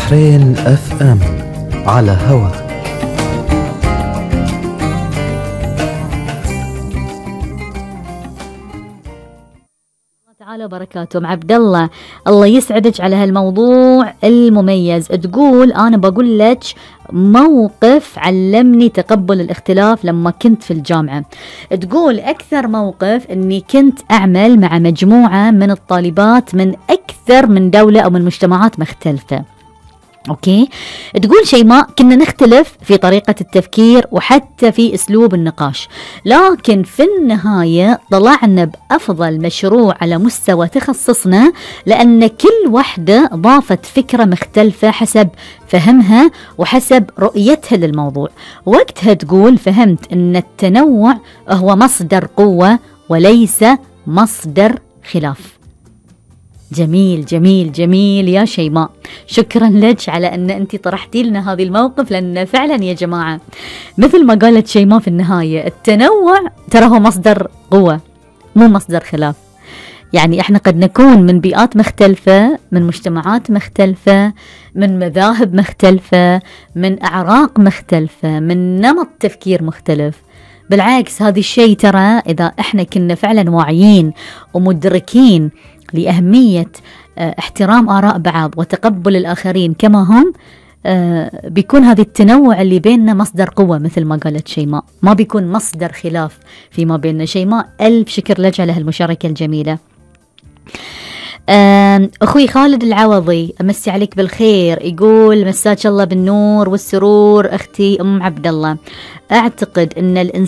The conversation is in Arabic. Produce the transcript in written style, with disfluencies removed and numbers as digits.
بحرين اف ام على هوا. تعالى وبركاته مع عبد الله. الله يسعدك على هالموضوع المميز. تقول انا بقول لك موقف علمني تقبل الاختلاف لما كنت في الجامعة. تقول اكثر موقف اني كنت اعمل مع مجموعة من الطالبات من اكثر من دولة او من مجتمعات مختلفة. اوكي، تقول شيماء كنا نختلف في طريقة التفكير وحتى في اسلوب النقاش، لكن في النهاية طلعنا بافضل مشروع على مستوى تخصصنا، لان كل واحدة ضافت فكرة مختلفة حسب فهمها وحسب رؤيتها للموضوع. وقتها تقول فهمت ان التنوع هو مصدر قوة وليس مصدر خلاف. جميل جميل جميل يا شيماء، شكرا لك على أن أنت طرحتي لنا هذه الموقف، لأن فعلا يا جماعة مثل ما قالت شيماء في النهاية التنوع ترى هو مصدر قوة مو مصدر خلاف. يعني احنا قد نكون من بيئات مختلفة، من مجتمعات مختلفة، من مذاهب مختلفة، من أعراق مختلفة، من نمط تفكير مختلف. بالعكس هذا الشيء ترى إذا احنا كنا فعلا واعيين ومدركين لأهمية احترام آراء بعض وتقبل الآخرين كما هم، بيكون هذا التنوع اللي بيننا مصدر قوة مثل ما قالت شيماء، ما بيكون مصدر خلاف فيما بيننا. شيماء ألف شكر لك على هالمشاركة الجميلة. أخوي خالد العوضي أمسي عليك بالخير، يقول مساك الله بالنور والسرور أختي أم عبد الله. أعتقد أن الإنسان